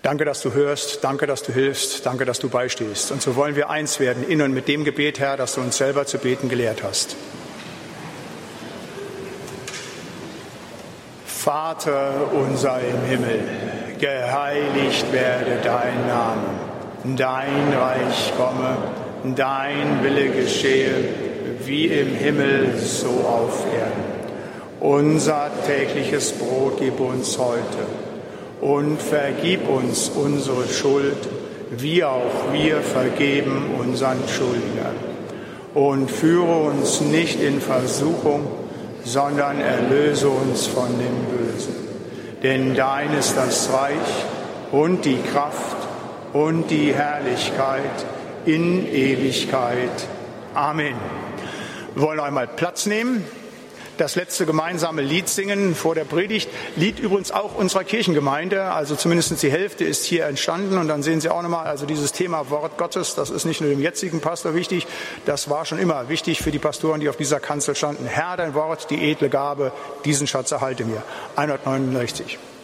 Danke, dass du hörst, danke, dass du hilfst, danke, dass du beistehst. Und so wollen wir eins werden in und mit dem Gebet, Herr, das du uns selber zu beten gelehrt hast. Vater unser im Himmel, geheiligt werde dein Name, dein Reich komme, dein Wille geschehe, wie im Himmel, so auf Erden. Unser tägliches Brot gib uns heute und vergib uns unsere Schuld, wie auch wir vergeben unseren Schuldigern. Und führe uns nicht in Versuchung, sondern erlöse uns von dem Bösen. Denn dein ist das Reich und die Kraft und die Herrlichkeit in Ewigkeit. Amen. Wir wollen einmal Platz nehmen, das letzte gemeinsame Lied singen vor der Predigt. Lied übrigens auch unserer Kirchengemeinde, also zumindest die Hälfte ist hier entstanden. Und dann sehen Sie auch nochmal, also dieses Thema Wort Gottes, das ist nicht nur dem jetzigen Pastor wichtig, das war schon immer wichtig für die Pastoren, die auf dieser Kanzel standen. Herr, dein Wort, die edle Gabe, diesen Schatz erhalte mir. 169.